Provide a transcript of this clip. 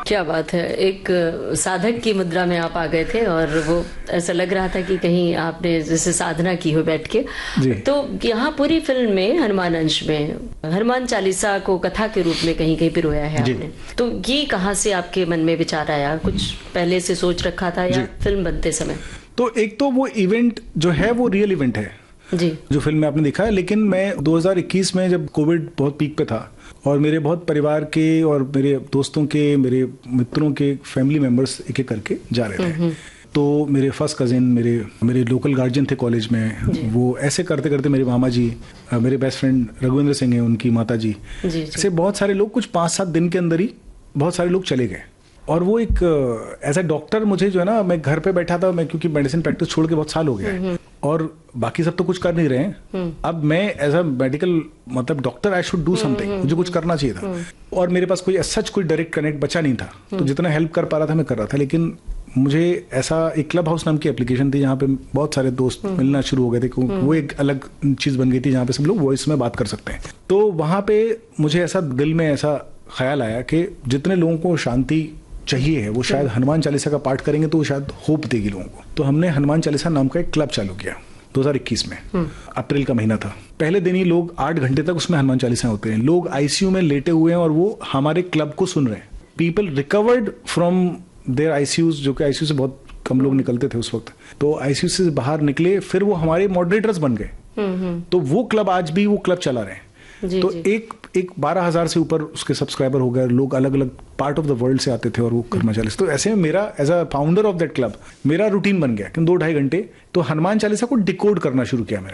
क्या बात है, एक साधक की मुद्रा में आप आ गए थे और वो ऐसा लग रहा था कि कहीं आपने जैसे साधना की हो बैठ के। तो यहाँ पूरी फिल्म में हनुमान अंश में हनुमान चालीसा को कथा के रूप में कहीं कहीं पिरोया है आपने। तो ये कहाँ से आपके मन में विचार आया? कुछ पहले से सोच रखा था या फिल्म बनते समय? तो एक तो वो इवेंट जो है वो रियल इवेंट है जी, जो फिल्म में आपने दिखा है। लेकिन मैं 2021 में जब कोविड बहुत पीक पे था और मेरे बहुत परिवार के और मेरे दोस्तों के, मेरे मित्रों के फैमिली मेंबर्स एक एक करके जा रहे थे। तो मेरे फर्स्ट कजिन, मेरे लोकल गार्जियन थे कॉलेज में, वो ऐसे करते करते मेरे मामा जी, मेरे बेस्ट फ्रेंड रघुवेंद्र सिंह हैं, उनकी माता जी, ऐसे बहुत सारे लोग, कुछ 5-7 दिन के अंदर ही बहुत सारे लोग चले गए। और वो एक एज अ डॉक्टर मुझे जो है ना, मैं घर पे बैठा था, मैं क्योंकि मेडिसिन प्रैक्टिस छोड़ के बहुत साल हो गया है और बाकी सब तो कुछ कर नहीं रहे हैं। अब मैं एज अ मेडिकल मतलब doctor I should do something, मुझे कुछ करना चाहिए था। और मेरे पास कोई सच कोई डायरेक्ट कनेक्ट बचा नहीं था, तो जितना हेल्प कर पा रहा था मैं कर रहा था। लेकिन मुझे ऐसा एक क्लब हाउस नाम की एप्लीकेशन थी जहाँ पे बहुत सारे दोस्त मिलना शुरू हो गए थे। वो एक अलग चीज बन गई थी जहाँ पे सब लोग वॉइस में बात कर सकते हैं। तो वहां पे मुझे ऐसा दिल में ऐसा ख्याल आया कि जितने लोगों को शांति चाहिए है वो शायद हनुमान चालीसा का पाठ करेंगे तो वो शायद होप देगी लोगों को। तो हमने हनुमान चालीसा नाम का एक क्लब चालू किया 2021 में। अप्रैल का महीना था। पहले दिन ही लोग 8 घंटे तक उसमें हनुमान चालीसा होते हैं। लोग आईसीयू में लेटे हुए हैं और वो हमारे क्लब को सुन रहे हैं। People recovered from there ICUs, जो कि आईसीयू से बहुत कम लोग निकलते थे उस वक्त। तो आईसीयू से बाहर निकले, फिर वो हमारे मॉडरेटर्स बन गए। तो वो क्लब आज भी वो क्लब चला रहे हैं। तो एक 12,000 से ऊपर उसके सब्सक्राइबर हो गए। लोग अलग अलग पार्ट ऑफ द वर्ल्ड से आते थे और वो हनुमान चालीसा। तो ऐसे में मेरा as a founder of that club मेरा रूटीन बन गया कि 2-2.5 घंटे तो हनुमान चालीसा को डिकोड करना शुरू किया मैंने।